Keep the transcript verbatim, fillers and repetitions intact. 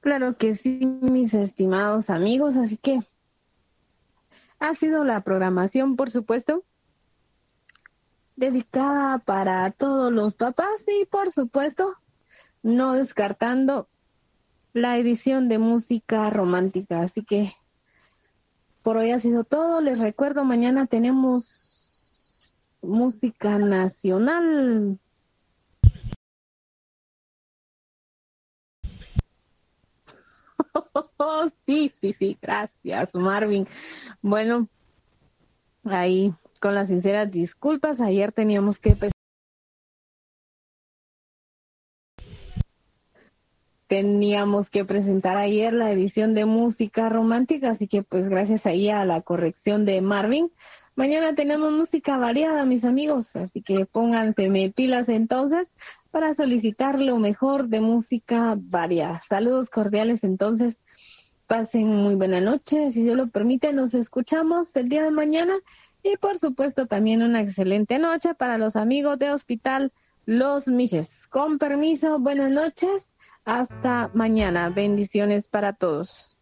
Claro que sí, mis estimados amigos, así que ha sido la programación, por supuesto, dedicada para todos los papás y, por supuesto, no descartando la edición de música romántica. Así que por hoy ha sido todo. Les recuerdo, mañana tenemos música nacional. Oh, sí, sí, sí, gracias, Marvin. Bueno, ahí con las sinceras disculpas, ayer teníamos que teníamos que presentar ayer la edición de música romántica, así que pues gracias ahí a la corrección de Marvin. Mañana tenemos música variada, mis amigos, así que pónganse pilas entonces para solicitar lo mejor de música variada. Saludos cordiales entonces, pasen muy buena noche, si Dios lo permite nos escuchamos el día de mañana y por supuesto también una excelente noche para los amigos de Hospital Los Miches. Con permiso, buenas noches. Hasta mañana. Bendiciones para todos.